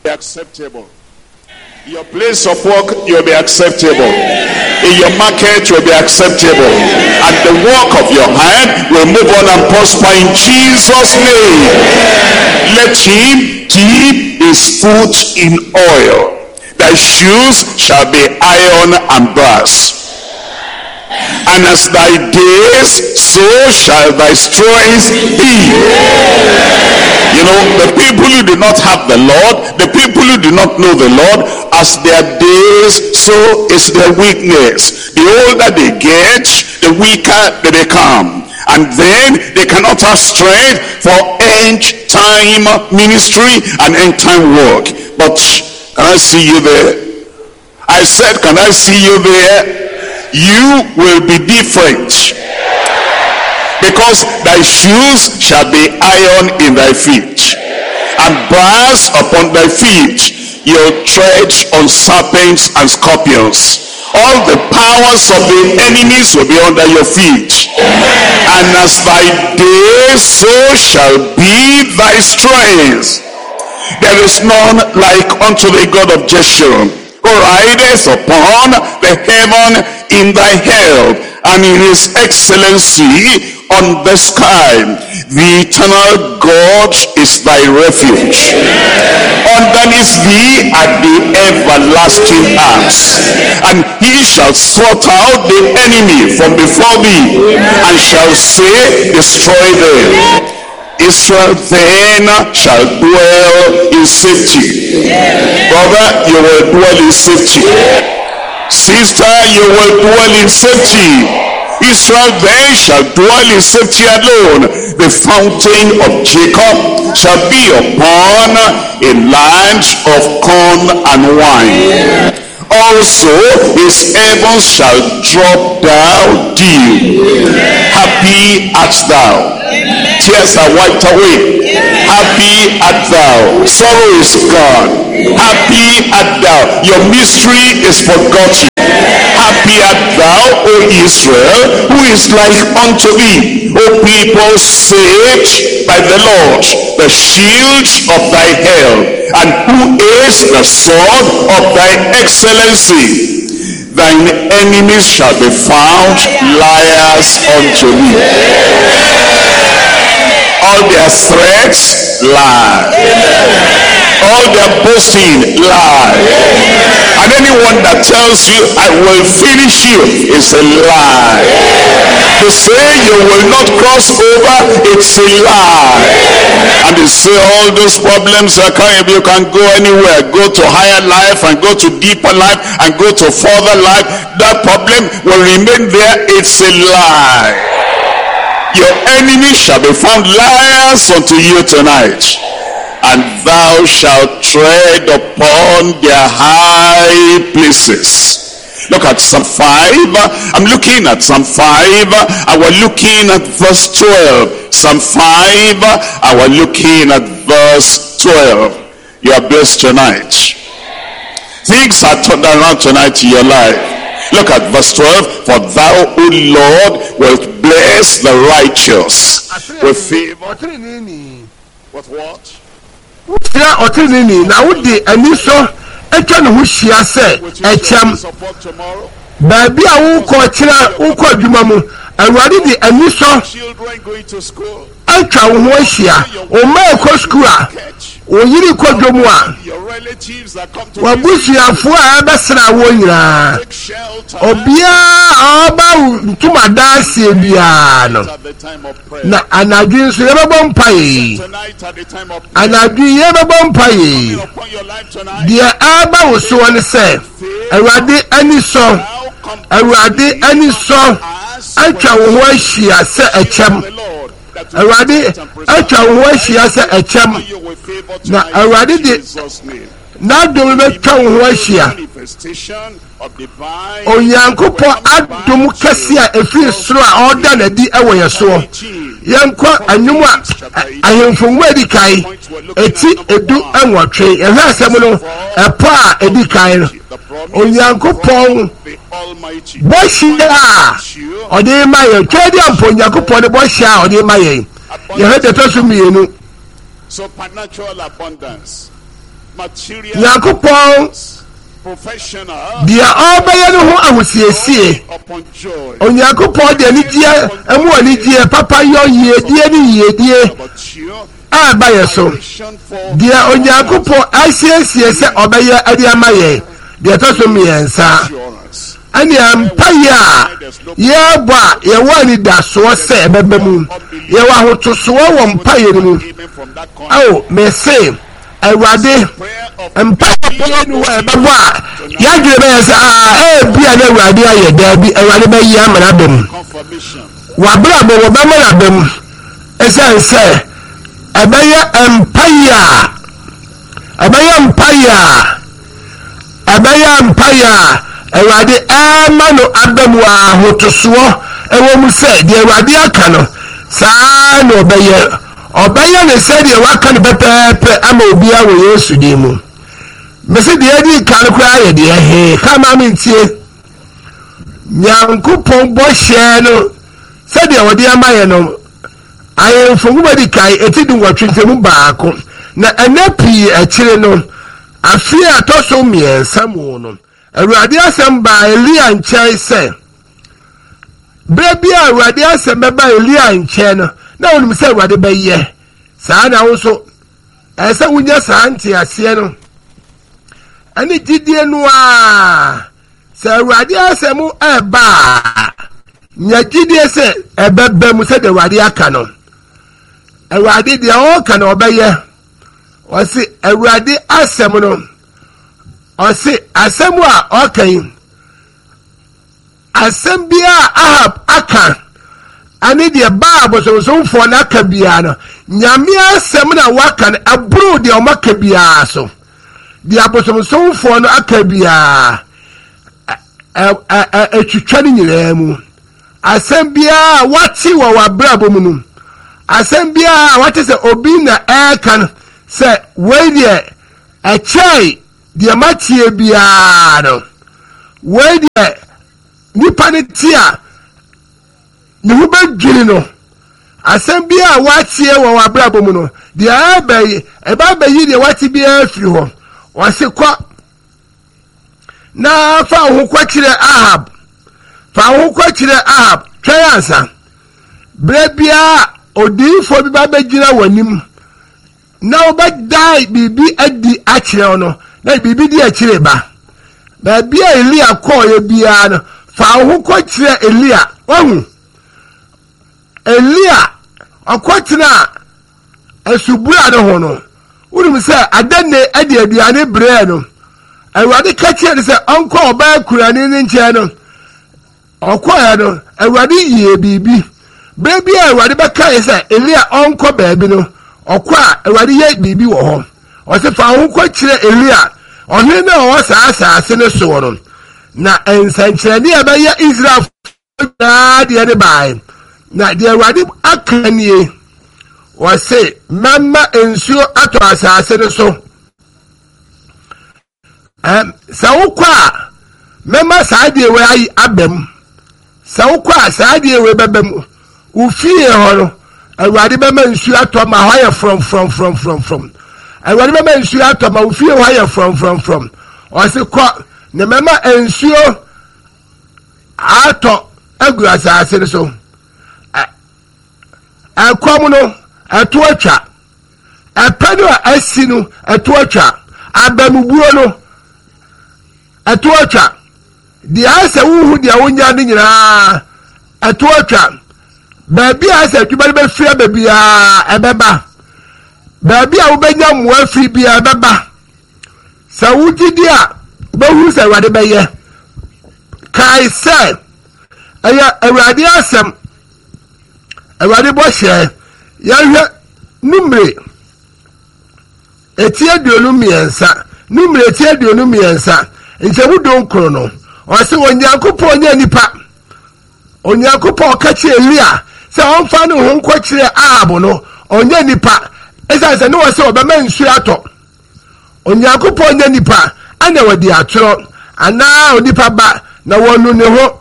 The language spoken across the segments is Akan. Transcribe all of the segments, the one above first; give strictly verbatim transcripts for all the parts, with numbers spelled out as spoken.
be acceptable. Your place of work, you'll be acceptable. In your market, you'll be acceptable. And the work of your hand will move on and prosper in Jesus' name. Let him dip his foot in oil. Thy shoes shall be iron and brass. And as thy days, so shall thy strength be. You know, the people who do not have the Lord, the people who do not know the Lord, as their days, so is their weakness. The older they get, the weaker they become. And then they cannot have strength for end time ministry and end time work. But can I see you there? I said, can I see you there? You will be different, because thy shoes shall be iron in thy feet, and brass upon thy feet. You'll tread on serpents and scorpions. All the powers of the enemies will be under your feet. And as thy days, so shall be thy strength. There is none like unto the God of Jeshurun, who rideth upon the heaven in thy help, and in his excellency on the sky. The eternal God is thy refuge. Underneath thee are the everlasting arms, and he shall sort out the enemy from before thee, and shall say, destroy them. Israel then shall dwell in safety. Brother, you will dwell in safety. Sister, you will dwell in safety. Israel then shall dwell in safety alone. The fountain of Jacob shall be upon a land of corn and wine. Also his heavens shall drop down dew. Happy art thou. Tears are wiped away. Happy art thou. Sorrow is gone. Happy art thou. Your mystery is forgotten. Happy art thou, O Israel, who is like unto thee, O people saved by the Lord, the shield of thy help, and who is the sword of thy excellency. Thine enemies shall be found liars unto thee. All their threats, lie. All their boasting, lie. And anyone that tells you, I will finish you, is a lie. They say you will not cross over, it's a lie. And they say all those problems are coming, you can go anywhere, go to higher life and go to deeper life and go to further life. That problem will remain there, it's a lie. Your enemies shall be found liars unto you tonight, and thou shalt tread upon their high places. Look at Psalm five. I'm looking at Psalm five, and we're looking at verse twelve. Psalm five, and we're looking at verse twelve. You are blessed tonight. Things are turned around tonight in your life. Look at verse twelve. For thou, O Lord, wilt bless the righteous with favor. With what? Now the aniso etwa no hia se echem baabi a wo ko kira wo ko adwuma mu awade the aniso etwa wo ho hia o ma ko school a o yiri ko dwomu a wa busuafo a abesra wo nyina obia oba ntuma dase bia no na anadwi so yebebo mpae anadwi yebebo mpae dia aba wo so ne se awade ani so awade ani so atwa wo ho ahia se echem awade atwa wo ho ahia se echem na awade de na do me twa wo ho ahia onyankopo adom kese a efiri soro a oda na di ewo yeso yanko anwum a ahemfo wedi kai eti edu anwotwe ehwe asem no epo a edi kai no onyankopo boshia ode maye twedi ampo onyankopo ne boshia ode maye ye hede to so mienu. Supernatural abundance. Nyankopɔn dia obeye no ho awosiesie Onyankopɔn de anigye amu anigye papa yo yedie ni yedie aba yeso dia Onyankopɔn asiesie se obeye ade amaye dia to so miensa ani ampaya ye bwa ye wani da so se ebebemu ye wa hoto so wo mpaye mu aw me say Awurade mpaye no wa ebebwa ya gire be say ah eh bia na Awurade aye da bi Awurade be yi amana bem wa bra be wo be mara bem ese se ebeye empire ebeye empire ebeye empire Awurade ama no adamu a hotoso ewo mu se de Awurade aka no saa no obeye obeye ne se de waka no pepepe ama obi a wo Yesu di mu mese de edi kan ko aye de he kama mentie Nyankopɔn bo hye no se de wode amaye no aye fogu di kai etidi nwatwentemu baako na enapi akire no afi atoso miensa mu no Awurade asem ba Elia nkyɛn sɛ brebi Awurade asem ba Elia nkyɛn no na wonum sɛ Awurade bɛyɛ saa na wo so ɛsɛ wunya saa nte ase no ani gidie no a sɛ Awurade asem ɛba nya gidie sɛ ɛbɛbɛ mu sɛ de Awurade aka no Awurade de o ka na ɔbɛyɛ ɔse Awurade asem no ɔse asɛm a ɔkan asɛm bia Ahab aka ane de ba abosomsomfo na aka bia no nyame asɛm na waka no aburo de ɔmaka bia so de abosomsomfo no aka bia etwitwa ne nyinaa mu asɛm bia wate wɔ wabrabo mu no asɛm bia wate sɛ obi na ɛka no sɛ wei de ɛkyɛe dia matie bia no we dia nipa ne tia ne hu badwini no asem bia watie wo wabrabo mu no dia abai e ba bayi dia wati bia afiri ho wase kwa na fa ho kwa kire Ahab fa ho kwa kire Ahab twayansa bre bia odinfo bi ba bagina wanim na obadai bibi adi akire no na bibi di akire ba ba bia Elia ko ye bia no fa ho ko kire Elia ohu Elia akotena asubura no ho no unim se adanne adi aduane bre no Awurade ka kire se onko oba kurani ne nche no okoya no Awurade yie bibi bre bia Awurade ba ka se Elia onko baabi no okwa Awurade ye bibi wo ho o se fa ho ko kire Elia ohne na o sa sa ase ne so no na ensankyerede e ba ya Israel na de ne bai na de Awurade akanie o se mama ensuo ato asase ne so em sa wokwa mama sa de we ayi abam sa wokwa sa de we babam ufie ho no Awurade bema ensuo ato ma ho ya from from from from from Awurade bema ensuo ato ma ufie ho ya from from from o se ko ne mama ensuo ato agu asase ne so akom no ato atwa apano asi no ato atwa abamubuo no ato atwa di asa wuhu di awonya ne nyina ato atwa baabi asa tuba be fia baabi a ebeba baabi a wobenya moa firi bia ebeba sa wugidi a bohu sa Awurade beye kai se aya Awurade asem Awurade bo hye ya hwe numre etie duonu miensa numre etie duonu miensa nchebu don kro no o se Onyankopɔn nya nipa Onyankopɔn ka kire Elia se on fa no ho nkɔ kire Ahab no onya nipa esa se no wo se obema nsu ato Onyankopɔn nya nipa ana wadi atoro ana onipa ba na wonu ne ho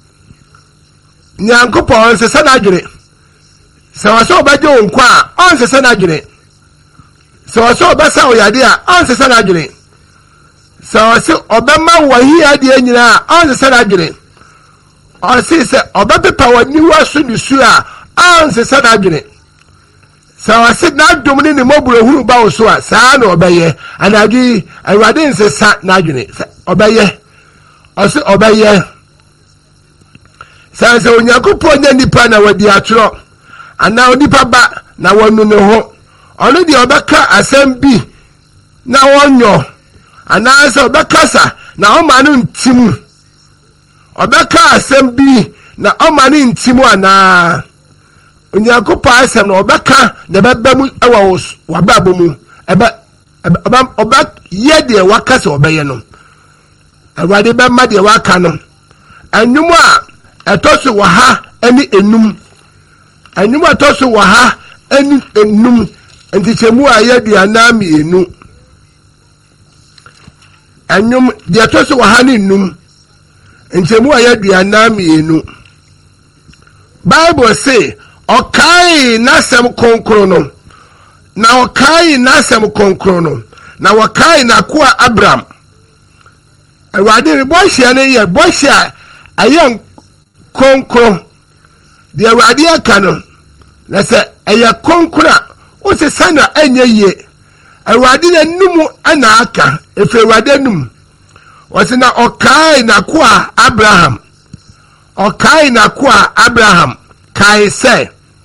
Nyankopɔn se sana adwene se wo se obaje wo nkwa on se sana adwene so so obesa oyade a ansesa na adwene so so obema wahi ade anyina ansesa na adwene o se se obepepa wani waso nisu a ansesa na adwene so se na domni ni moburo huru ba so a saa na obeye anagi awade nsesa na adwene obeye o se obeye sa se onyakopo nya nipa na wadi atro ana onipa ba na wonu ne ho ono di obeka asem bi na wonyo ana se obeka sa na o ma no ntimu obeka asem bi na o ma no ntimu ana onyakopo asem na obeka na beba mu ewa wababo mu eba oba ye de wakase obeye no awade be ma de waka no anwumu a etoso waha ani enum anwumu etoso waha ani enum ntichemu ayaduana mienu anwum de etoso waha ni enum ntichemu ayaduana mienu Bible say okai nasem konkro no na okai nasem konkro no na wakai na kwa Abraham awade bohia ne ye bohia ayen konkro de awade aka no na se eye konkra o se sana enye ye awade na numu ana aka efe awade num o se na okai na kwa Abraham okai na kwa Abraham kai se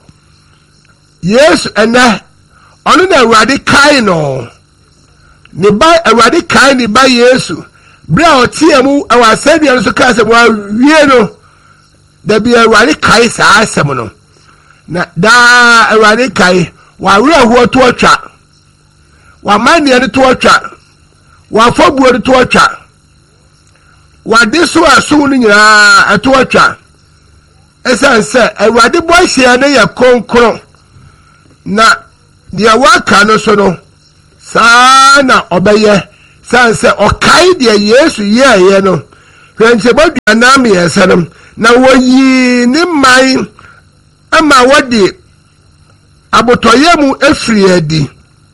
yes ena onu na awade kai no ne ba awade kai ne ba Yesu bra otiemu awasebia no so ka se wa wie no da bi awade kai sa asem no na da awade kai wa wura ho to atwa wa manie ne to atwa wa fobuo ne to atwa wa diso aso no nyira ato atwa esan se awade bo ahia ne ya konkro na dia waka no so no sa na obeye san se okai dia Yesu ye ye no hwenche bodua na me yesanum na woyi ni mai ama wodi abotoyemu efri adi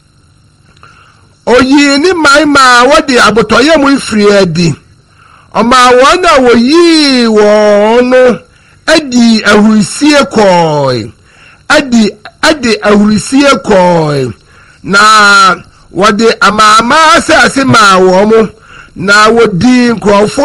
oyi ni mai ma wodi abotoyemu efri adi oma wona woyi wono adi ahurusie koi adi adi ahurusie koi na wode amama asase ma wo mo na wodi nkrofo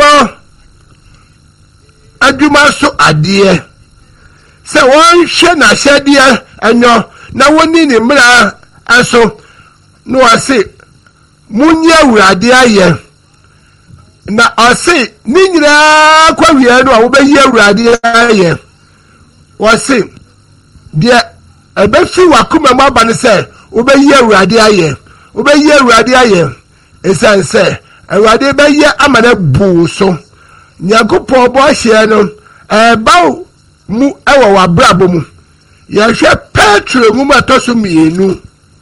adwuma so ade se won hwe na hyade anyo na woni ni mra aso no ase munye awurade aye na ase ni nyina kwa wiye no a wo beyi awurade aye wose de ebe fi wakoma ma ba ne se wo beyi awurade aye obeyi awurade aye esan se awurade beyi amana bu so nyankopon bo ahye no e bawo mu ewo wa brabo mu ya hwe Petro mu matoso mienu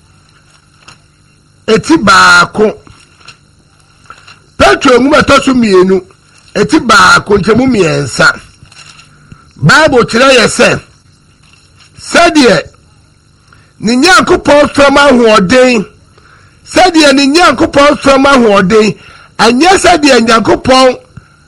eti baako Petro mu matoso mienu eti baako ntemu miensa Bible tire ye se sadie ni nyankopon fama hoɔden sɛdeɛ ne nyankopɔn fama hoɔden anyɛ sɛdeɛ nyankopɔn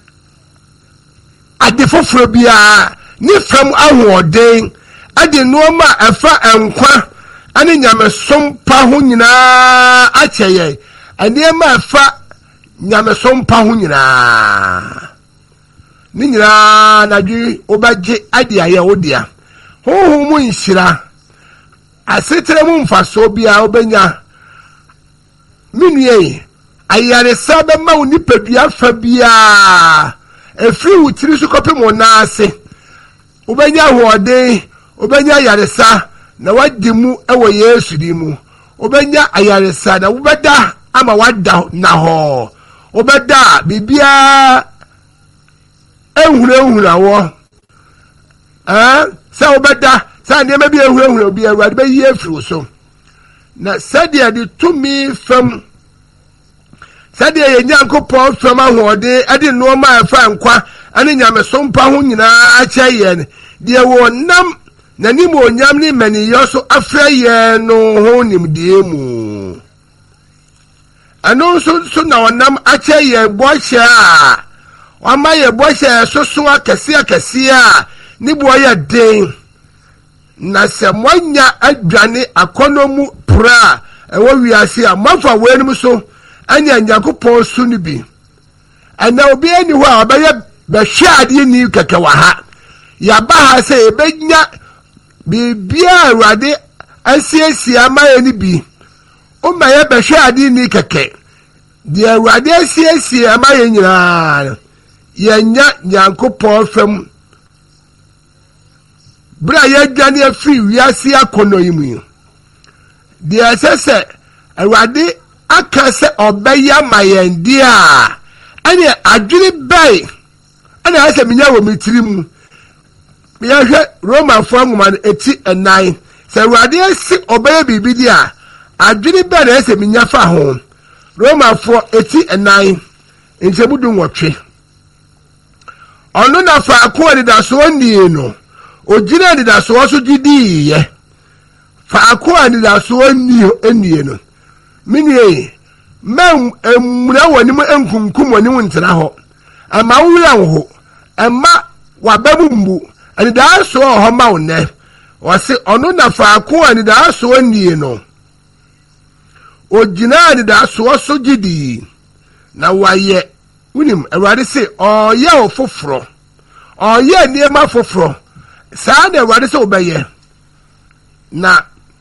ade foforo biara ne fam ahoɔden ade nneɛma ɛfa nkwa ane nyamesom pa ho nyinaa akyɛ yɛn nneɛma ɛfa nyamesom pa ho nyinaa ne nyinaa nadwi wobɛgye ade ayɛ wo dea honhom mu nhyira asetere mu mfaso biara wobɛnya minye ayare sabe ma uni pedua fa bia efri wutiri su kope mo na ase ubenya hoɔden ubenya yaresa na wadi mu ewo Yesu di mu ubenya ayaresa na ubeda ama wada na ho ubeda bibia ehuru ehuru awo eh sa ubeda sa nneema bi ehuru ehuru bi awurade be yi efri so na sadia de tumi fam sadia ye nyankopon fam ahode ade no ma afa nkwa ane nyamesom pa ho nyinaa akyɛ yɛn de wo nam na ni mo nyam ni mani yo so afra yɛn no ho nimdie mu ano so so na onam ache ye bohye a wama ye bohye so so akese akese a ni boye den na se monya adwane akonomu pra ewo wiase a mafa wenum so anya Nyankopon su ni bi ana obi ani ho a obaye behwade ni keke wa ha ya ba ha se ebenya bibia Awurade asiesie amaye ni bi o maye behwade ni keke de Awurade asiesie amaye nyina yenya Nyankopon fam bra ye dwane afi wiase akono yimu de asese Awurade akase obeya mayendi a ane adwiri bai ane ase minya wo mitirimu miya hwe Roma fo ngoma eti nine se Awurade asi obeya bibidi a adwiri bai na ase minya fa ho Roma fo eti nine nsebudu nwotwe ono na fa akwa de da so nie no ogina de da so so gidi ye fa akwa de da so nie enie no minie men emura woni mu enkunkum woni mu ntena ho ama wura ho ama wababumbu ani da so ho ma wonne wose ono na fa akwa ani da so nie no ogina ani da so so gidi na waye unim Awurade se oye ofoforo oye niema foforo saa na Awurade se obeye na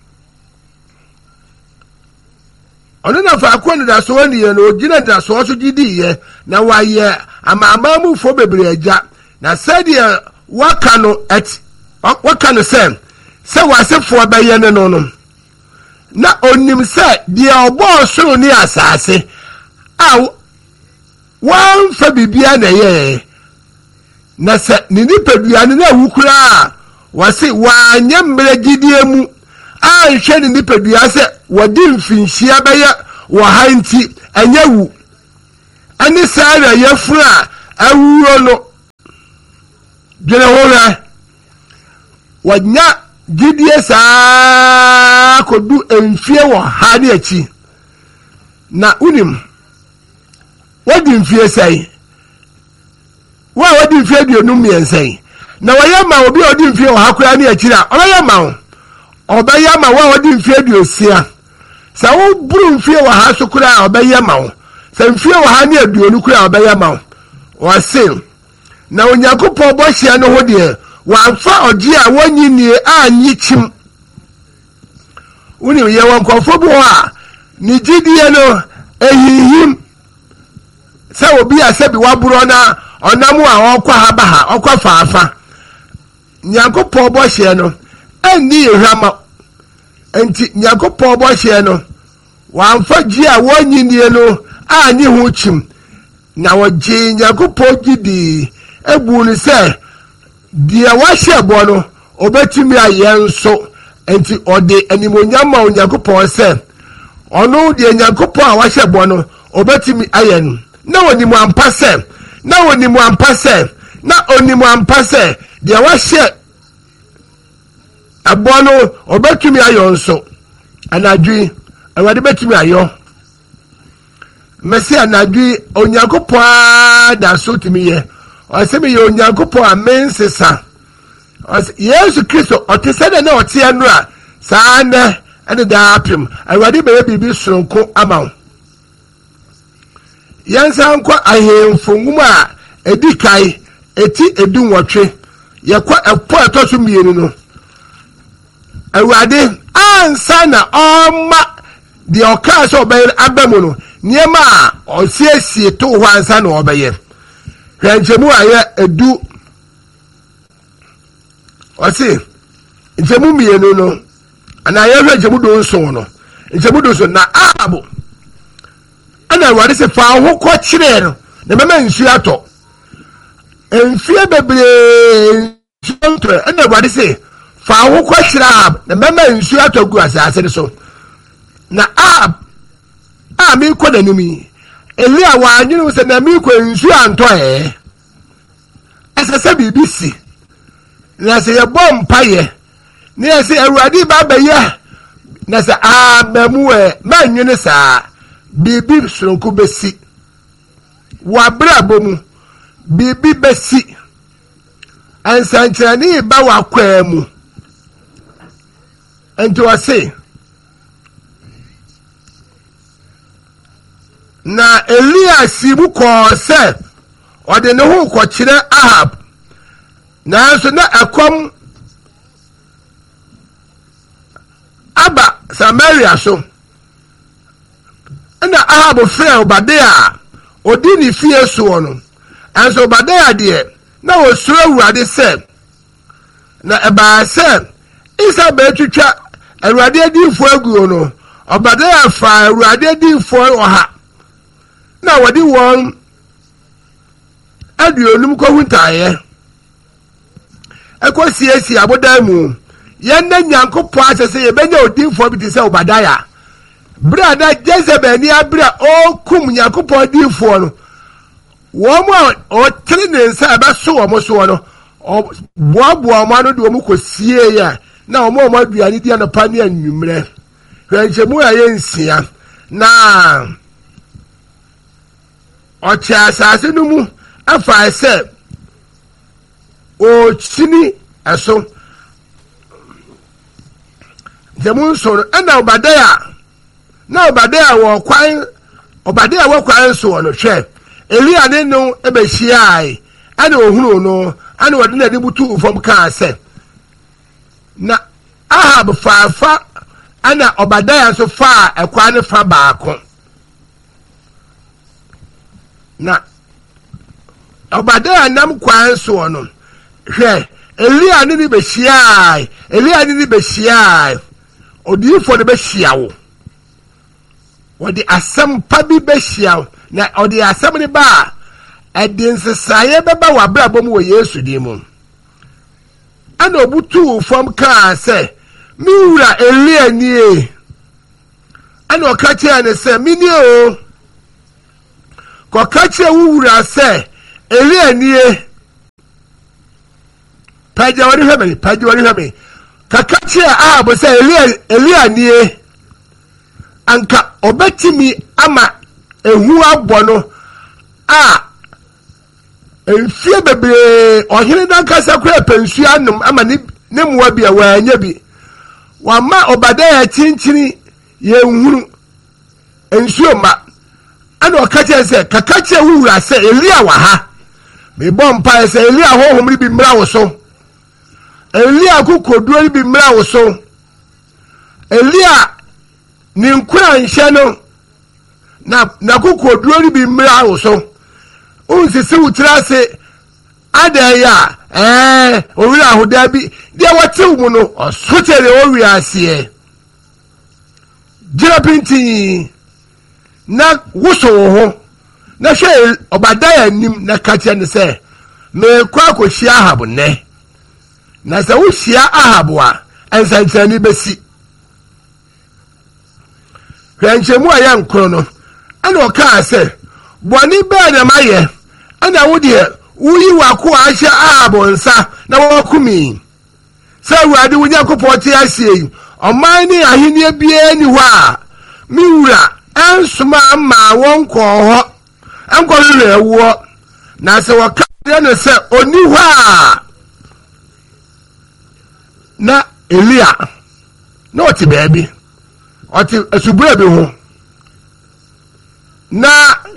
ono na fa akwa da so wani ye no ogina da so so gidi ye na waye amama mu fo bebre agya na sadia waka no et waka no sem se wasefo beye ne no no na onim se de obo so ni asase a wan fa bibia na ye na se ni nipadua na wukura wase wanya mbre gidie mu a hwe ni nipadua se wadi mfinhia baya wo hanti anyawu ani sara yafura awuo no gene hora wanya gidie saa kodu emfie wo hade achi na unim wadi mfie sai wa wadi mfie duonu miensai na wayama obi odi mfie wo hakura ni achira oyama obayama wa wadi mfie duosia sa wo buru mfie wa ha so kura obayama wo sa mfie wa ha ni aduonu kura obayama wo wase na Onyankopon bohye no ho de wanfa ogie a wonyinie anyi chim uni ye wankofo bo a ni gidie no ehihim sa obi asebi waburo na onamu a okwa ha ba ha okwa faafa Nyankopon bohye no ani ehama enti Nyankopon bohye no wanfa gie a wonyinie no anyi ho chim na woje Nyankopon gidi ebu ni se dia wahye bo no obetimi ayenso enti ode animonyama Onyankopon se ono de Nyankopon a wahye bo no obetimi ayen na wonimu ampa se na wonimu ampa se na onimu ampa se dia wahye abo no obetimi ayonso anadwi Awurade betimi ayo mesi anadwi Onyankopon da so timi ye osemi ye Onyankopon amensesa Yesu Kristo otesede na ote anu a saa ne ene da apim Awurade be bibi sonko ama yansa nkwa ahemfo ngum a edikai eti edu nwotwe yakwa epo etoso mienu no Awurade ansa na oma di okaso obeye abamu no niema a osiesie to ho ansa na obeye hwenchemu aye edu osi nchemu mienu no ana ye hwenchemu do nso no nchemu do so na abo ana Awurade se fa ho ko kire no na mema nsu ato enfie bebre nsu ana Awurade se fa ho ko kire na mema nsu ato gu asase so na ab a mi ko danimi Elia wa anyinu se na mi ko nsu anto eh esese bibisi na se ye bom paye na se Awurade ba baye na se amamu e manyene saa bibi sonko besi wabra bomu bibi besi ansanchani ba wakwa mu ento ase na Elias bu ko se ode ne ho ko kire Ahab na so na akom aba Samaria so na Ahab frɛ Obadiah odi ni fie so no anso Obadiah de na osuro Awurade sɛ na eba sɛ isa betwitwa Awurade adinfo aguo no Obadiah fa Awurade adinfo oha na wadi won aduonum ko huntaye ekosiesie abodan mu yenna Nyankopɔn asese ye benya odinfo bi te sɛ Obadiah brada Jezebel ni abra o kum Nyankopɔn dinfo no wo mo o tiri ne nsa ba so wo mo so no boaboa mo no de wo mo kosie ya na wo mo mo aduane dia no pa ne anwumre hwanchemu ya yensia na o cha asase no mu afa ese o chini aso demun so na Obadiah na Obadiah wo kwan Obadiah wo kwan so no hwe Elia ne no ebehia ana ohunu no ana wode na dibutu ufom ka se na Ahab fa fa ana Obadiah so fa ekwa ne fa baako na Obadiah nam kwan so no hwe Elia ne ni behia Elia ne ni behia odifo de behia wo wodi asem pa bi behia na odi asem ne ba edinsesaye beba wa brabom wo Yesu di mu ana obutu fom ka se mi wura Elia nie ana okache ne se mi ni o ko kache wura se Elia nie paja wori hebe paja wori hebe kakache a bo se Elia Elia nie anka obetimi ama ehu abono a enfie bebre ohene dan kasa kura pensu anum ama ne ne muwa bia wa anya bi wa ma Obadiah chinchini ye nhuru ensuo ma ana okache se kakache wura se Elia wa ha me bompa se Elia hohom bi mra wo so Elia kukoduro bi mra wo so Elia ni nkura nhye no na na kukoduro bi mra wo so unsisi utrase adaya eh owira hoda bi de watew mu no osotere owi ase gira pinti na wuso ho na hwe Obadiah nim na kache ne se me kwa kohia Ahab ne na se wo hia Ahab a ensanchani besi hwanchemu aya nkro no ana oka se boni be na maye ana wodi wuyi wako ahia Ahab nsa na wakumi se Awurade wunya kopoti asie oman ni ahenie bia ni ho a mi wura ensuma ma won ko ho enko rewo na se waka na se oni ho a na Elia na oti baabi oti asubura bi ho na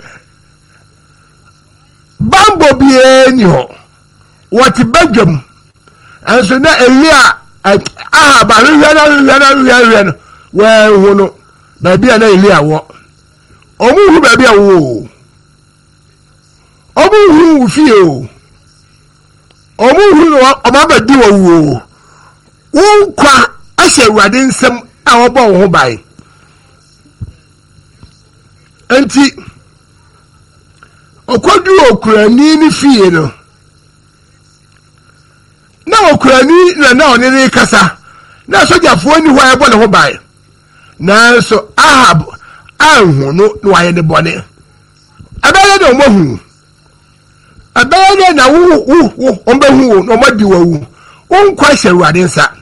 bambo bie ni ho woti badwam anso na Elia ah ba ru ya na ru ya na ru ya no wa hu no baabi na Elia wo omu hu baabi a wo omu hu fie o omu hu no oba ba di wo wo unkwa ahye Awurade nsem a obo wo ho bai enti okodu okurani ni fie no na okurani na na onere kasa na sojafo ni ho ebo ne ho bai na so Ahab anhu no no aye ne bone abele de omohu abele na wu wu ombehu no madi wawu unkwa ahye Awurade nsa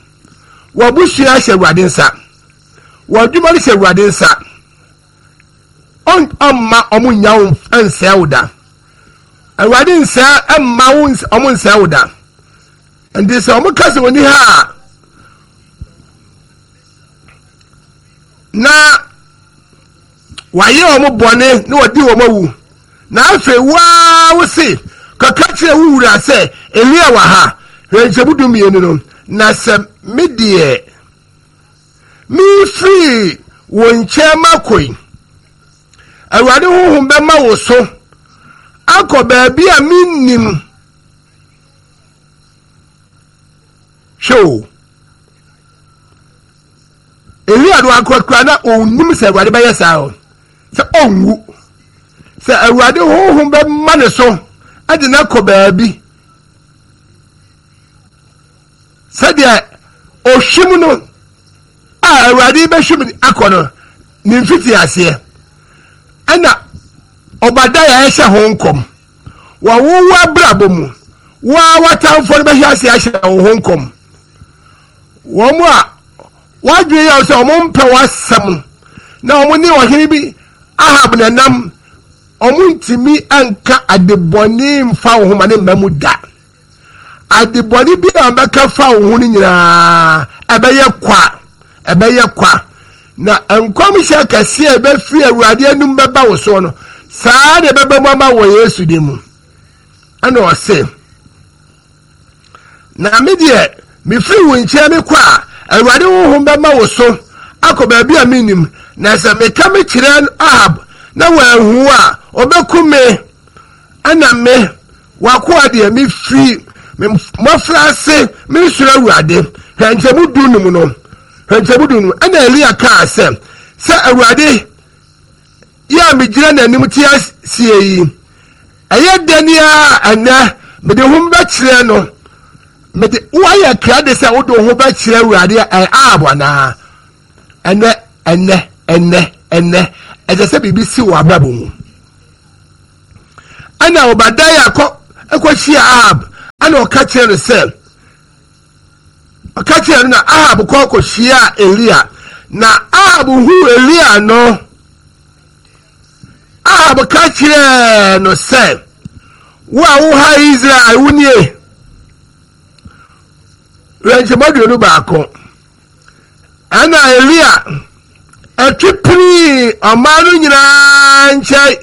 wabusu ahye Awurade nsa wadwuma ni ahye Awurade nsa on amma omu nyawo ense woda awade nse amma wo omu nse woda ndi se omu kase woni ha na waye omu bone ni wodi wo mawu na afe wa wo se kaka kire wura se Elia wa ha hwenchebudu mienu no na se medie mi free wonche makoi awade honhom be ma wo so akoba bi a minnim show Elia do akokra na onnim se awade be yesa o se onwu se awade honhom be ma ne so ade na koba bi se dia o hwim no a awade be hwim akono ni mfiti ase ana obadaya ehye honkom wa wo wa brabomu wa watamfo be hye ase ahye honkom wo mu a wadwe ya so mo mpe wasam na omo ni ohiri bi Ahab na nam omo ntimi anka adeboni mfa wo ma ne mamu da adeboni bi ambaka fa wo ni nyina abeye kwa abeye kwa na enkom hye kase e be fi awurade anum beba wo so no saa de beba mama wo Yesu de mu ana o se na medie mi free wo nche me kwa awurade wo hom bema wo so akoba bi aminim na se me ka me kire Ahab na wa hu a obekume ana me wakwa de mi free me mofrase me sura awurade hanchebu dunum no hanchebu no ana Elia ka se se awurade ya me gira na nim tia sie yi aye dania ana me de hom ba kire no me de waya kra de se wo do ho ba kire awurade ai abona ene ene ene ene eze se bibi si wo ababo mu ana Obadaya ko ekohia Ahab ana o ka kire se o ka kire na Ahab ko ko hia Elia na Ahab hu Elia no Ahab ka kire no se wa wo ha Israel wunie ranche bodu no ba ko ana Elia atipri amanu nyina nchai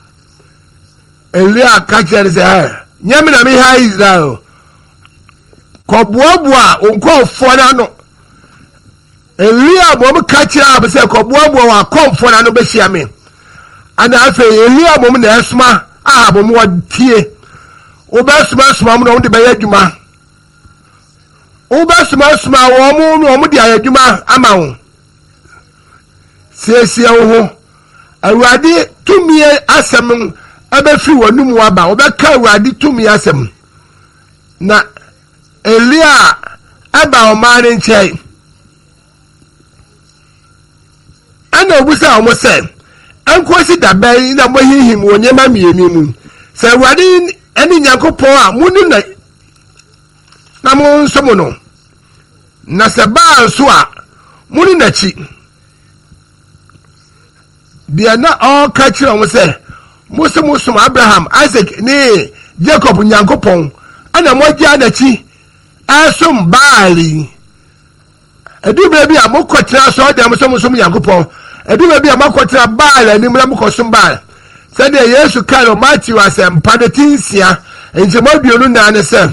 Elia ka kire se ha nyame na me ha Israel ko boaboa onko fo na no Elia mo ka kire ab se ko boaboa wa konfo na no be hia me ana afa Elia mo na esma Ahab mo tie obasuma suma mo no de be adwuma obasuma suma wo mo no mo de adwuma ama wo siesie wo awurade tumi asem abafi wonum waba obeka awurade tumi asem na Elia aba o ma ne nchai ana obusa o mo se ankosi dabai na mo hihim wonyema mienu mu se awurade eni Nyankopon a munu na na mo nsomo no na se ba nso a munu na chi dia na o ka kire mo se musu musu Abraham Isaac ni Jacob Nyankopon ana mo gya na chi asum baali edu bebi a mo kwatra so da mo so musu Nyankopon edu bebi a mo kwatra baali ni mo ko sum baali se de Yesu kalo Matthew asempa de tinsia enje mo bionu na ne se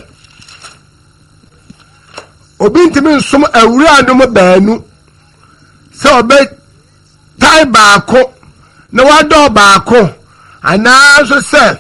obi ntimi nsum awura no mo baanu se obe tai baako na wado baako ana so se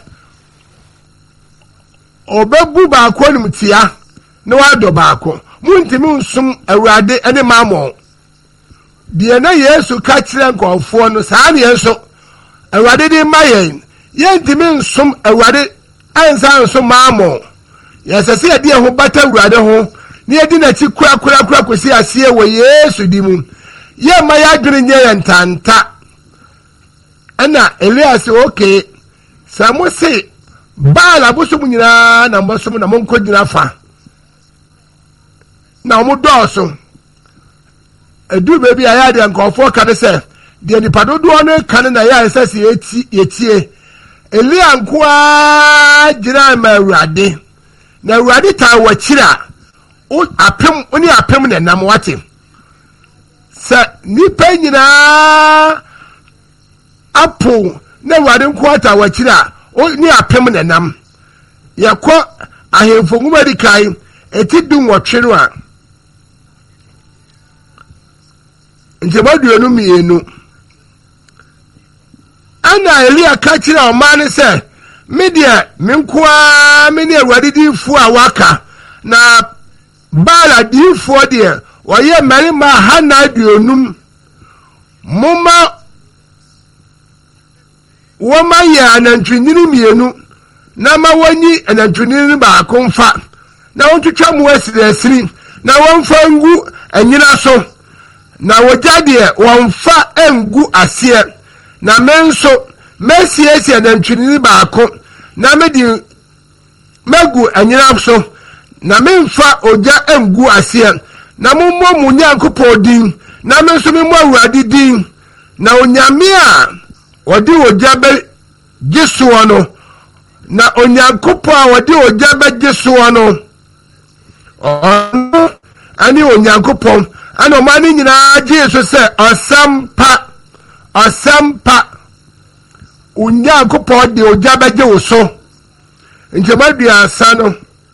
obebu baako nim tia na wado baako muntimi nsum awurade ene mamo de na Yesu ka kire nkofo no saa ne enso awurade di mayen yentimi nsum awurade ansa nsum mamo yesese de ho bata awurade ho ne edi na chi kura kura kura kwesi ase wo Yesu di mu ye ma ya dwene nye yentanta ana Elias okay samose bala bosom nyina na mbosom na monko gyina fa na mo doso edu bebi aya de nkofo ka de se de nipa dodo no kan na ya esese eti etie Elia nkoa gira ma Awurade na Awurade ta wachira o apem oni apem na nam wate sa nipa nyina apo na Awurade nkoa ta wachira o ni apem na nam yakọ ahemfo nguma di kai eti dum wotwe no a ntebaduonu mienu ana Elia ka kire o ma ne se media menkoa me ne Awurade di fu a waka na bala di fu de oye mari ma hana duonum moma woma ya anantwinini mienu na ma wani anantwinini ba konfa na wontwetwa mu asiresiri na wonfa ngu anyina so na wojade wonfa engu ase na menso mesiesie anantwinini ba ko na medi megu anyina so na memfa oja engu ase na mommo mu Nyankopɔn na menso memmo Awurade din na onyame a odi oja be Jesu no na Onyankopɔn a odi oja be Jesu no ono ani Onyankopɔn ana mani nyina Jesu se osampa osampa Onyankopɔn de oja be je wo so njema bia asa no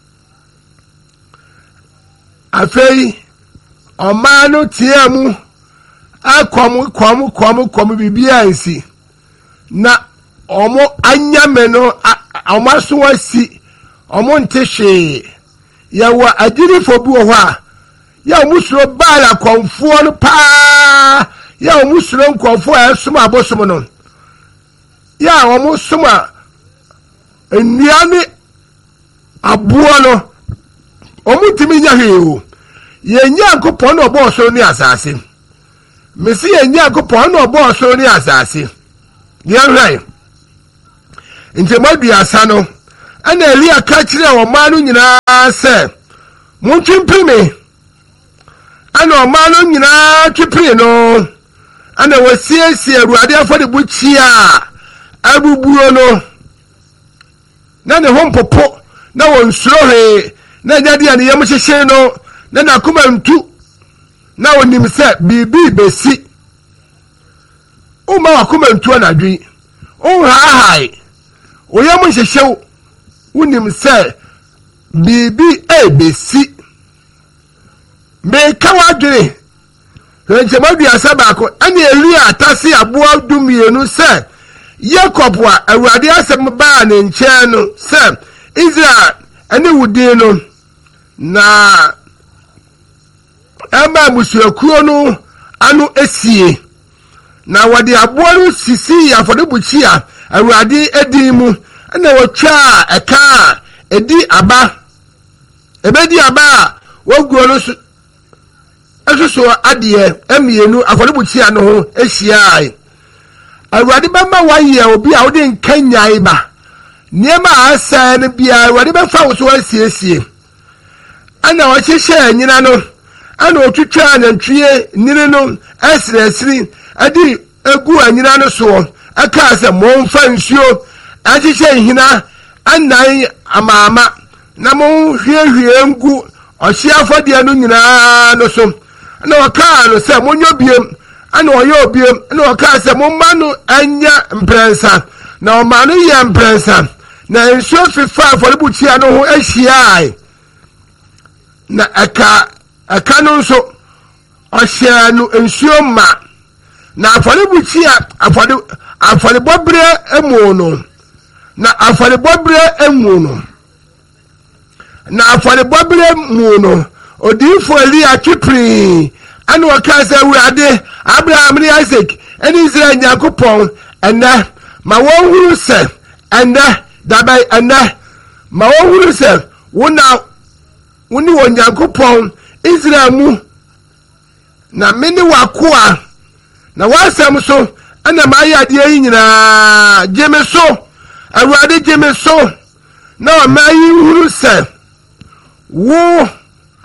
afei omanu tiemu akomu komu komu komu bibia nsi na omo anyame no omaso wasi omo ntehwe ya wa agirifo bi wo ha ya omusuro bala konfo no pa ya omusuro konfo a suma abosom no ya omo suma eniane abuo no omo timi nya hweo ye Nyankopɔn no bo so ni asase mesi ye Nyankopɔn no bo so ni asase ye hwai ntemadu asa no ana Elia ka kire o ma no nyina se muntwimpime ana o ma no nyina twipire no ana wasiesie Awurade afode buchi a abubuo no na ne hompopo na wonsuro he na nyade ane yam hyehye no na nakoma ntu na onim se bibi besi uma wakoma ntu anadwi o haahai o yam hyehye unim se bibi e besi me kawadwe nchemadu asabako ani Elia atase aboa dumienu se Jacob wa Awurade asem ba ne nche no se Israel ani wudi no na ema musuakuo no anu esie na wade aboa no sisi afodebuchi a Awurade edimu na wotwa eka edi aba ebedi aba woguo no esuso ade emienu afodebuchi a no ho ehia Awurade bama waye obi a wode nkanyai ba niema asa ne bia Awurade befa wo so asiesie ana wo hyehye nyina no ana otwitwa anantwie nini no esresiri adi egu anyina no so aka se momfa nsuo ahyehye hina anan amama na mo hwiehwie ngu ohye afode no nyina no so na waka no se monyo biem ana oyo obiem na waka se momma no anya mprensa na o ma no ye mprensa na nsuo fifa aforibuchia no ho ahia na aka aka no nso ohye no nsuo ma na aforibuchia afori aforibobre emu no na aforibobre emu no na aforibobre mu no odifo Elia twipri ana waka se Awurade Abraham ni Isaac eni Israel Nyankopɔn ena ma won huru se ena dabai ena ma won huru se wona woni wo Nyankopɔn Israel mu na meni wakoa na wasam so ana ma ya de yi nyina jeme so Awurade jeme so na ma yi huru se wo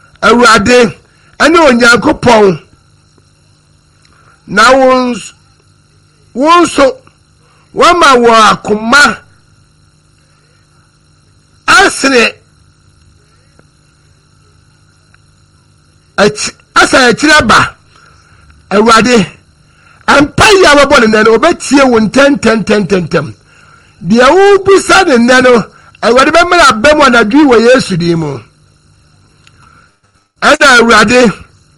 Awurade ene Onyankopɔn na won wonso wama wo akoma asre asa akira ba awade ampaya wabɔ ne no obetie wo ntententententem de wo bisa ne no awade be mara bɛm anadwi wɔ Yesu di mu ada awade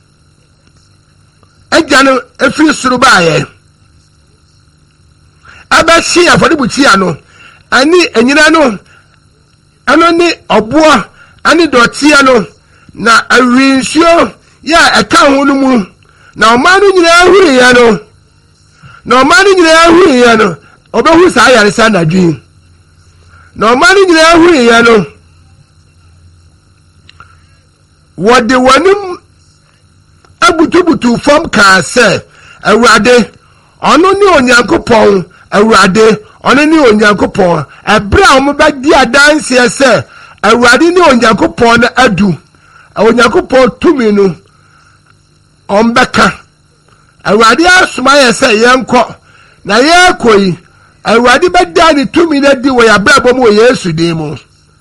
agya no efiri soro baaye abashi afɔrebuchi ano ani enyina no ano ni ɔboɔ ani dɔtia no na awinsuo ya eka ho no mu na ɔman no nyina ahuri ya no na ɔman no nyina ahuri ya no obehu saa yaresa na dwin na ɔman no nyina ahuri ya no wɔde wɔnim abutubutu fam ka sɛ awurade ɔno ne onyankopɔn awurade ɔno ne onyankopɔn ɛbra a ɔmo bɛdi adanseɛ sɛ awurade ne onyankopɔn na adu onyankopɔn tumi no ɔmbɛka awurade asoma yɛ sɛ yɛnkɔ na yɛkɔ yi awurade bɛda ne tumi no di wɔ yɛabrabɔ mu wɔ Yesu din mu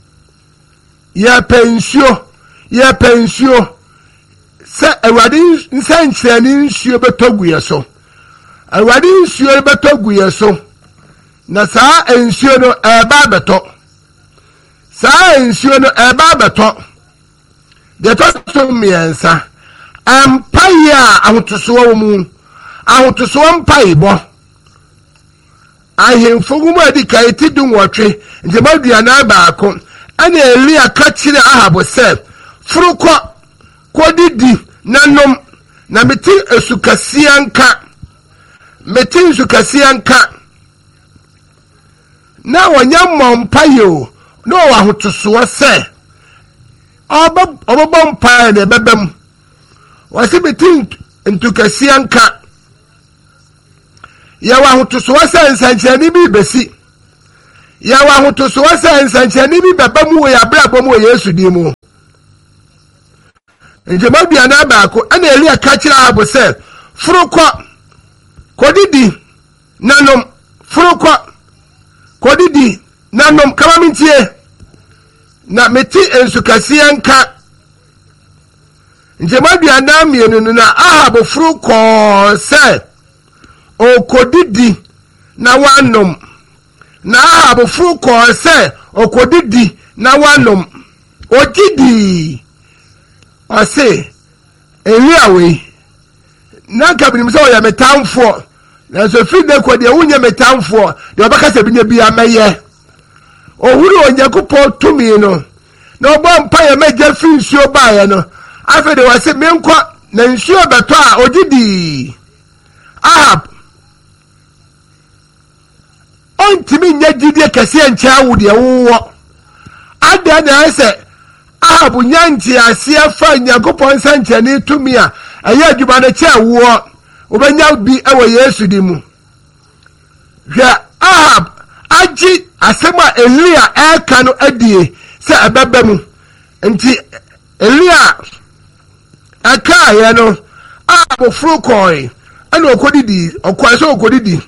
yɛpɛ nsuo yɛpɛ nsuo sɛ awurade nsɛnkyerɛnne nsuo bɛtɔ gu yɛ so awurade nsuo bɛtɔ gu yɛ so na saa nsuo no ɛba bɛtɔ saa nsuo no ɛba bɛtɔ de to so mmiɛnsa ampaye a ahotosoɔ wɔ mu ahotosoɔ mpaye bɔ ahemfo mu adi kae ti du nwɔtwe nti maduana baako ɛna Elia ka kyerɛ Ahab sɛ forokɔ kɔdidi nanom na mete esukasiya nka mete esukasiya nka na wɔnyɛ mmɔ mpaye o na ɔwɔ ahotosoɔ sɛ Oba oba mpaye ne bebem wasi bitin ntukasiya nka yawa ahotoso wasa nsankyerɛne bi besi yawa ahotoso wasa nsankyerɛne bi bebam wo yabrabɔ mu Yesu di mu njema biana baako ana Elia ka kyerɛ Ahab sɛ forokɔ kodidi nanom forokɔ kodidi nanom kama mintie na meti ensukasiya nka njema biana mienu na Ahab furu ko se okodidi na wanom na Ahab furu ko se okodidi na wanom ogidi ose Eliawe na kabinim se oya metamfo na so fi de ko de wunye metamfo de obaka se binya bia meye ohuru onyankopɔn tumi no na obɔ mpaye megya fi nsuo baaye no afi de wase menkɔ na nsuo beto a ogidi Ahab ontimi nya gidie kase nkyɛ wo de wo ada na ese Ahab nyanti ase afa nyankopɔn sankyɛne tumi a ɛyɛ adwuma no kyɛ wo obenya bi ɛwɔ Yesu di mu hwɛ Ahab agi asɛm a Elia ɛka no adie sɛ ɛbɛbɛ mu nti Elia aka ya no Ahab furu kɔe ɛna okodidi ɔkɔe sɛ okodidi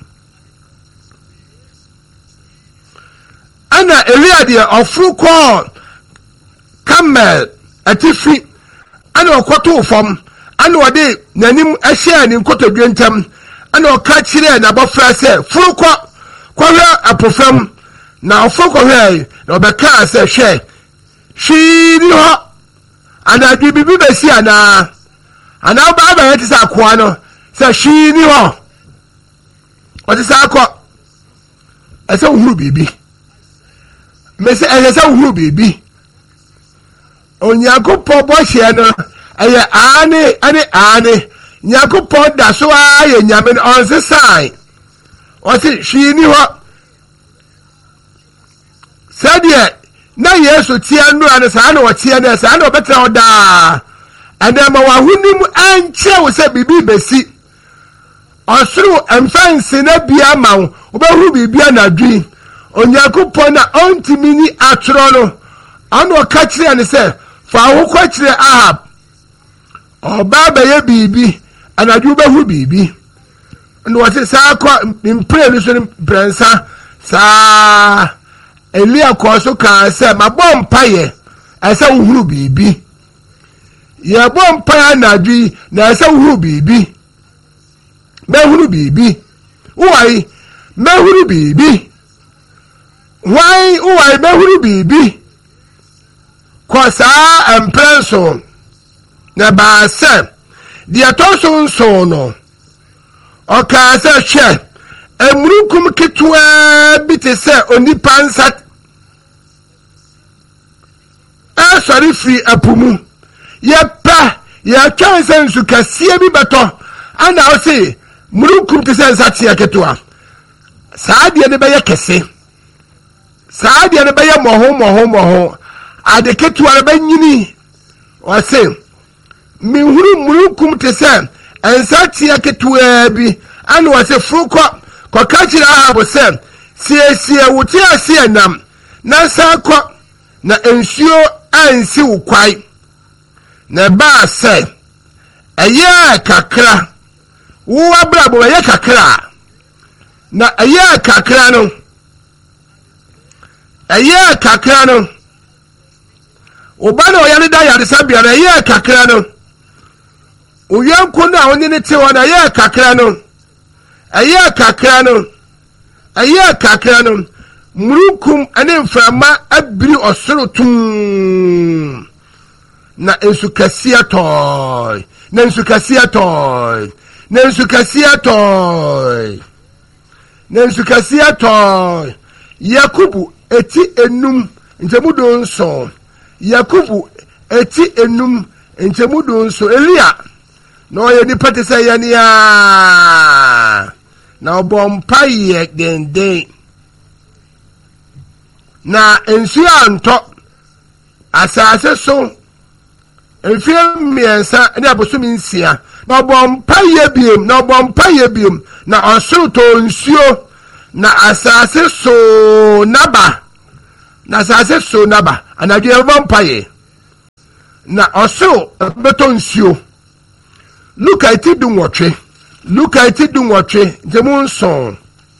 ɛna Elia deɛ ɔfuru kɔɔ Kamel atifi ɛna ɔkɔtoo fam ɛna ɔde n'anim ɛhyɛ ne nkotodwe ntam ɛna ɔka kyerɛ n'abɔfra sɛ furu kɔ kɔhwɛ apofam na ɔfuru kɔhwɛ na ɔbɛka sɛ hwɛ hwii ni hɔ anadwi bibi bɛsi anaa anaa ɔbaa bɛyɛ te sɛ akoa no sɛ hwii ni hɔ ɔte sɛ akɔ ɛsɛ wohuru biribi mɛsɛ ɛsɛ sɛ wohuru biribi onyankopɔn bɔhyɛ no ɛyɛ aane ɛne aane nyankopɔn da so a yɛ nyame no ɔnsesae ɔse hwii ni hɔ sɛdeɛ na Yesu tia nnura no saa na ɔtia no saa na ɔbɛtena hɔ daa ɛnɛ ma wahonim ankyɛ wo sɛ biribi bɛsi ɔsoro mfɛnse na bia ma wo wobɛhuru biribi anadwi onyankopɔn na ɔntimi ni atorɔ no ɔno ɔka kyerɛ ne sɛ fa wo kɔ kyerɛ Ahab ɔbaa bɛyɛ biribi anadwi wobɛhuru biribi no wase sa kwa impre ni so ni prensa sa Elia ko so kan se mabom paye asa uhuru bibi ya bom paye na dwi na asa uhuru bibi me huru bibi uwai me huru bibi why uwai me huru bibi ko sa emprenso na ba se dia to so so no o ka se hwe emurukum ketwa bi te se onipa nsa a sorry free apumu ye pa ye chance nsu kasie bi beto ana o se murukum te se nsa tie ketwa saa de ne be ye kese saa de ne be ye moho moho moho ade ketwa be nyini o se mi huru murukum te se nsa tie ketwa bi ana o se fruko ko kachira abo se sie sie wuti asie nam na sa ko na ensuo ansi ukwai na ba se eye kakra wo abrabo eye kakra na eye kakra no eye kakra no obana oyane da yade sabia na eye kakra no oyanko na oni ne te wona eye kakra no eye kakra no eye kakra no murukum ane mframa abiri osoro tum na ensukasia toy na ensukasia toy na ensukasia toy na ensukasia toy Yakubu eti enum ntemudo nso Yakubu eti enum ntemudo nso Elia no ye ni pate say ya na obompa ye dende na ensu anto asase so efie miensa ne abosumi nsia na obompa ye biem na obompa ye biem na osoro to nsuo na asase so naba na asase so naba anadwe obompa ye na osoro beto nsuo Luka iti dunwotwe Luka iti dunwotwe ntemun son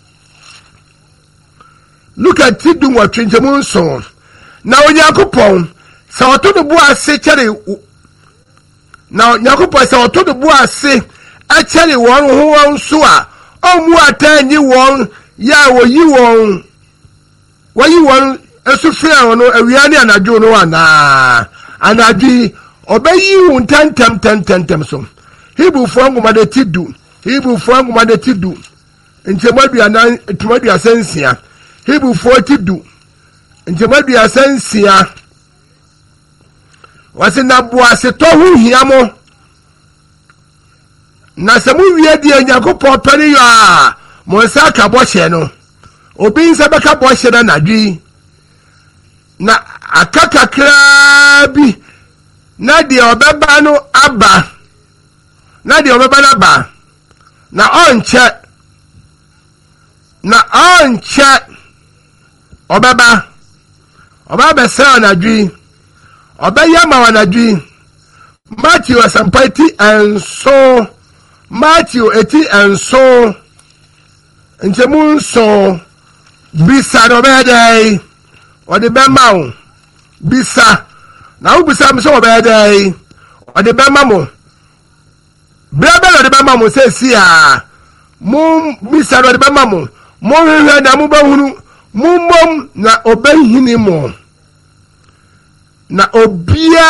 Luka iti dunwotwe ntemun son na Onyankopon sa otodo bu ase kere na Onyankopon sa otodo bu ase a kere won ho won so a omu atanyi won ya woyi won woyi won esufia won awia ne anadwo no ana anadwi obayi won tantam tantam so Hebrew for ngumade tidu Hebrew for ngumade tidu ntemadu ana tumadu asensia Hebrew for tidu ntemadu asensia wasina boase to hu hiamo na semu wie die Yakobon pere yo a mo nsa ka bohye no obi nsa beka bohye na nadwi na akaka krabi na die obeba no aba na di obeba na ba na onche na onche obeba obeba sa na dwi obaya ma na dwi Matthew asampati enso Matthew eti enso nchemun so bisa do bedai odi bema o bisa na u bisa mso bedai odi bema mo Brabelo de bama mo se si a mum misaro de bama mo mo hwe na mo ba hunu mum na obahini mo na obia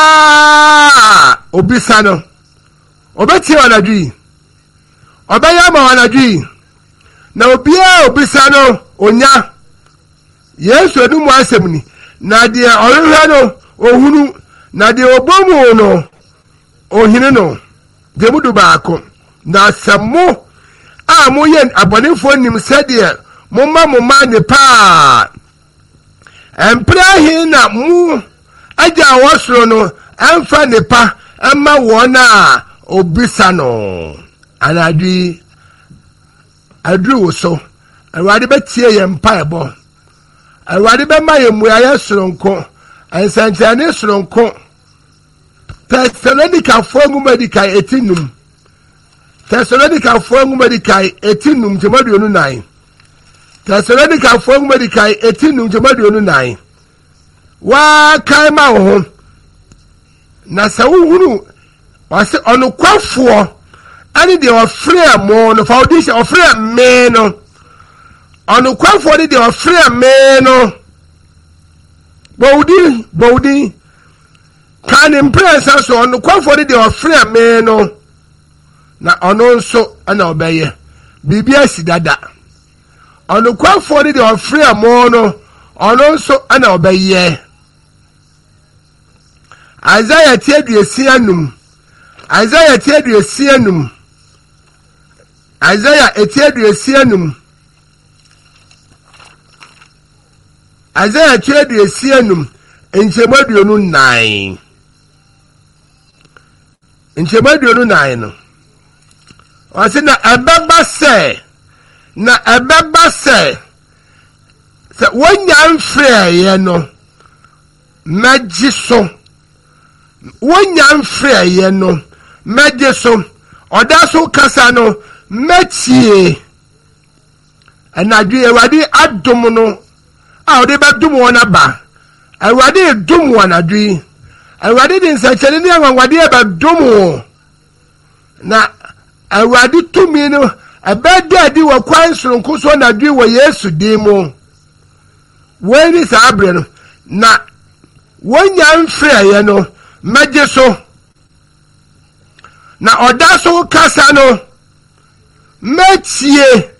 obisa no obeti wanadwi obaya ma wanadwi na obia obisa no onya Yesu edu mu asemni na de ohwe no ohunu na de obomu no ohine no Demudu baako na samu a mo yen abonefo nim sede mo ma mo ma ne pa emprahi na mu aja wosoro no emfa ne pa emma wona obisa no anadwi adru so awade betie ye mpa ebo awade be ma ye muaye soronko ansantane soronko Thessalonica fomu medical etinum Thessalonica for Medikai, eighteen Jamadio nine. Thessalonica for Medikai, eighteen Jamadio nine. Wa kaima ho. Na sa wunu was on the quaffo. Ani de ofre mo no foundation ofre me no. On the quaffo de ofre me no. Bodi, bodi. Can impress us on the quaffo de ofre me no. Na ono nso ana obeye bibia sidada ono kwafo de ofre mo no ono nso ana obeye Isaiah tieduesi anum Isaiah tieduesi anum Isaiah tieduesi anum Isaiah tieduesi anum enchemaduonu nine enchemaduonu nine no Wasi na ebeba se na ebeba se se wonya mfre ye no majiso wonya mfre ye no majiso odaso kasa no mechie anadwe ewade adom no a ode bedum wona ba ewade dum wona dwi ewade din se chene ni anwade e bedum na awadi tumi no abeda di wa kwan sonko so na dwi wo Yesu dimo wani sabre no na wonya mfre ye no maje so na odaso kasa no mechie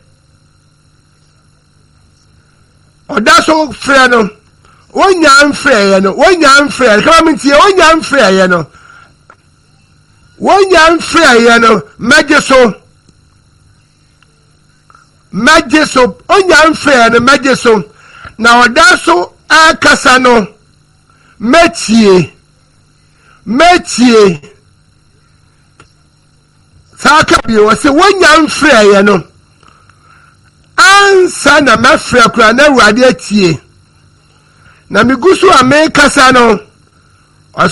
odaso fre no wonya mfre ye no wonya mfre kama mtie wonya mfre ye no wonya mfre ye no majeso majeso wonya mfre no majeso na odaso akasa no mechie mechie saka bi wo se wonya mfre ye no ansa na mafre kura na Awurade atie na migusu amekasa no